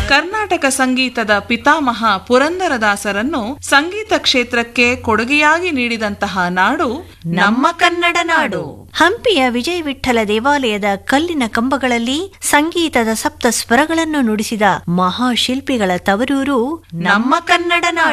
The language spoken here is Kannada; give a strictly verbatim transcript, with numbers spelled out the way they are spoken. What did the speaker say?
ಕರ್ನಾಟಕ ಸಂಗೀತದ ಪಿತಾಮಹ ಪುರಂದರದಾಸರನ್ನು ಸಂಗೀತ ಕ್ಷೇತ್ರಕ್ಕೆ ಕೊಡುಗೆಯಾಗಿ ನೀಡಿದಂತಹ ನಾಡು ನಮ್ಮ ಕನ್ನಡ ನಾಡು. ಹಂಪಿಯ ವಿಜಯ ವಿಠ್ಠಲ ದೇವಾಲಯದ ಕಲ್ಲಿನ ಕಂಬಗಳಲ್ಲಿ ಸಂಗೀತದ ಸಪ್ತ ಸ್ವರಗಳನ್ನು ನುಡಿಸಿದ ಮಹಾಶಿಲ್ಪಿಗಳ ತವರೂರು ನಮ್ಮ ಕನ್ನಡ ನಾಡು.